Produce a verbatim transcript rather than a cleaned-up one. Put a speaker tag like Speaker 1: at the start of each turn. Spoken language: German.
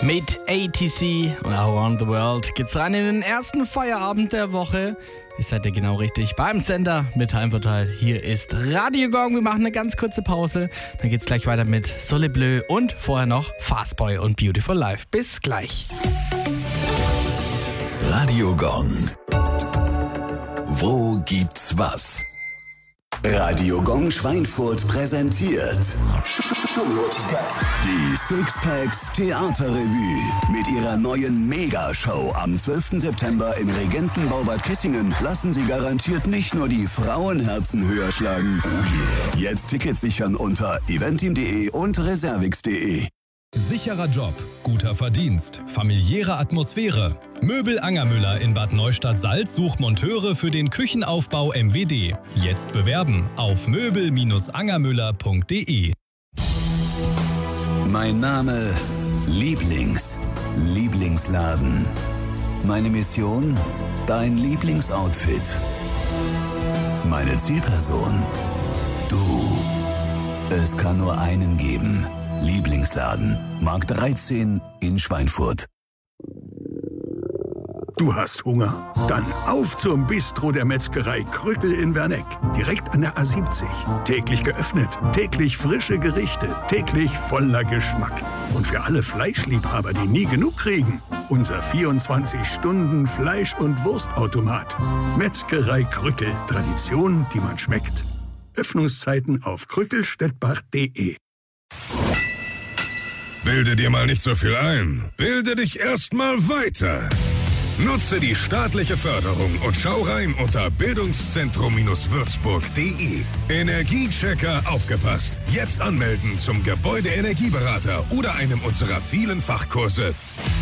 Speaker 1: Mit A T C und Around the World geht's rein in den ersten Feierabend der Woche. Ihr seid ja genau richtig beim Sender mit Heimvorteil. Hier ist Radio Gong. Wir machen eine ganz kurze Pause. Dann geht's gleich weiter mit Soleil Bleu und vorher noch Fastboy und Beautiful Life. Bis gleich.
Speaker 2: Radio Gong. Wo gibt's was? Radio Gong Schweinfurt präsentiert die Sixpacks Theaterrevue mit ihrer neuen Megashow am zwölften September im Regentenbau-Bad Kissingen lassen sie garantiert nicht nur die Frauenherzen höher schlagen. Jetzt Tickets sichern unter eventim punkt de und reservix punkt de.
Speaker 3: Sicherer Job, guter Verdienst, familiäre Atmosphäre. Möbel Angermüller in Bad Neustadt-Salz sucht Monteure für den Küchenaufbau M W D. Jetzt bewerben auf möbel angermüller punkt de.
Speaker 2: Mein Name Lieblings, Lieblingsladen. Meine Mission, dein Lieblingsoutfit. Meine Zielperson, du. Es kann nur einen geben. Lieblingsladen, Markt dreizehn in Schweinfurt.
Speaker 4: Du hast Hunger? Dann auf zum Bistro der Metzgerei Krückel in Werneck. Direkt an der A siebzig. Täglich geöffnet, täglich frische Gerichte, täglich voller Geschmack. Und für alle Fleischliebhaber, die nie genug kriegen, unser vierundzwanzig Stunden Fleisch- und Wurstautomat. Metzgerei Krückel, Tradition, die man schmeckt. Öffnungszeiten auf krückelstettbach punkt de.
Speaker 5: Bilde dir mal nicht so viel ein. Bilde dich erst mal weiter. Nutze die staatliche Förderung und schau rein unter bildungszentrum-würzburg punkt de. Energiechecker aufgepasst. Jetzt anmelden zum Gebäudeenergieberater oder einem unserer vielen Fachkurse.